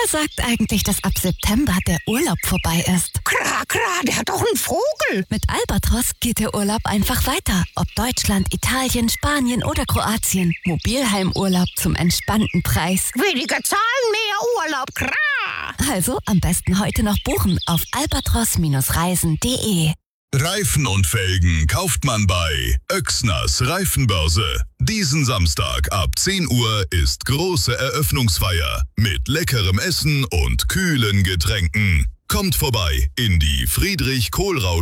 sagt eigentlich, dass ab September der Urlaub vorbei ist? Klar, der hat doch einen Vogel. Mit Albatros geht der Urlaub einfach weiter. Ob Deutschland, Italien, Spanien oder Kroatien. Mobilheimurlaub zum entspannten Preis. Weniger Zahlen, mehr Urlaub, klar. Also am besten heute noch buchen auf albatros-reisen.de. Reifen und Felgen kauft man bei Oechsners Reifenbörse. Diesen Samstag ab 10 Uhr ist große Eröffnungsfeier mit leckerem Essen und kühlen Getränken. Kommt vorbei in die Friedrich-Kohlrausch